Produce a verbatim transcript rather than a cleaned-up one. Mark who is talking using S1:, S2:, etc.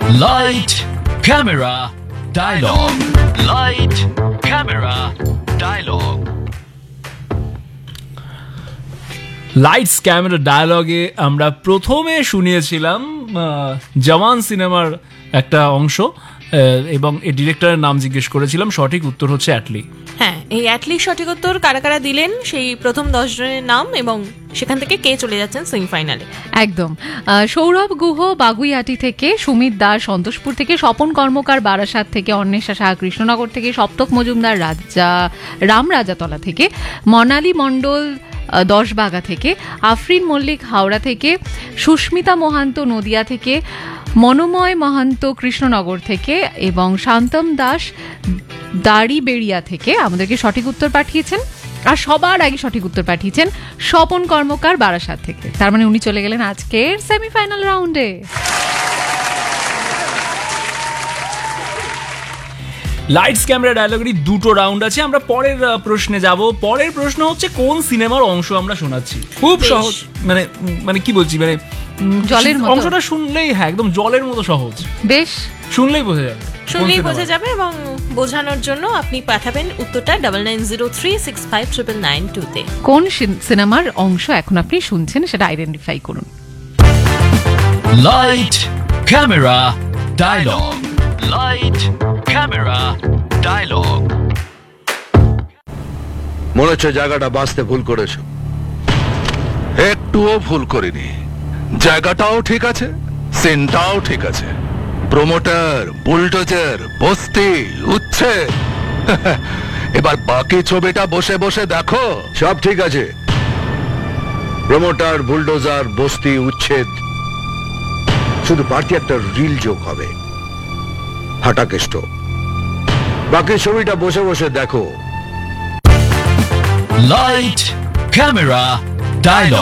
S1: Light, camera, dialogue. Light, camera, dialogue.
S2: Lights camera ডায়ালগে আমরা প্রথমে শুনিয়েছিলাম জওয়ান সিনেমার একটা অংশ এবং এই ডিরেক্টরের নাম জিজ্ঞেস করেছিলাম, সঠিক উত্তর হচ্ছে অ্যাটলি।
S3: হ্যাঁ, এই অ্যাটলি সঠিক উত্তর কারা কারা দিলেন সেই প্রথম দশ জনের নাম এবং সেখান থেকে কে চলে যাচ্ছেন সেমিফাইনালে।
S4: একদম। সৌরভ গুহ বাগুইহাটি থেকে, সুমিত দাস সন্তোষপুর থেকে, স্বপন কর্মকার বারাসাত থেকে, অন্বেষা সাহা কৃষ্ণনগর থেকে, সপ্তক মজুমদার রাজা রাম রাজাতলা থেকে, মনালী মণ্ডল দশবাগা থেকে, আফরিন মল্লিক হাওড়া থেকে, সুস্মিতা মহান্ত নদিয়া থেকে, মনোময় মহান্ত কৃষ্ণনগর থেকে এবং শান্তম দাস দাড়িবেড়িয়া থেকে আমাদেরকে সঠিক উত্তর পাঠিয়েছেন। আর সবার আগে সঠিক উত্তর পাঠিয়েছেন স্বপন কর্মকার বারাসাত থেকে। তার মানে উনি চলে গেলেন আজকের সেমিফাইনাল রাউন্ডে।
S2: লাইটস ক্যামেরা ডায়ালগেরই দুটো রাউন্ড আছে, আমরা পরের প্রশ্নে যাব। পরের প্রশ্ন হচ্ছে কোন সিনেমার অংশ আমরা শোনাচ্ছি। খুব সহজ, মানে মানে কি বলছি, মানে
S4: জলের মতো
S2: অংশটা শুনলেই, হ্যাঁ একদম জলের মতো সহজ,
S4: বেশ
S2: শুনলেই বোঝা যাবে।
S3: শুনলেই বোঝা যাবে এবং বোঝানোর জন্য আপনি পাঠাবেন উত্তরটা double nine zero three six five triple nine two তে।
S4: কোন সিনেমার অংশ এখন আপনি শুনছেন সেটা আইডেন্টিফাই করুন।
S1: Light, camera, dialogue. Light, camera, dialogue.
S5: মনে হচ্ছে জায়গাটা বাঁচতে ভুল করেছো।
S6: একটুও ভুল করিনি, জায়গাটাও ঠিক আছে, সিনটাও ঠিক আছে। প্রমোটার, বুলডোজার, বস্তি, উচ্ছেদ। এবার বাকি ছবিটা বসে বসে দেখো।
S5: সব ঠিক আছে, প্রমোটার, বুলডোজার, বস্তি, উচ্ছেদ, শুধু বাড়তি একটা রিল যোগ হবে, হাঁটাকেষ্ট। বাকি ছবিটা বসে বসে দেখো।
S1: Light, camera, dialogue.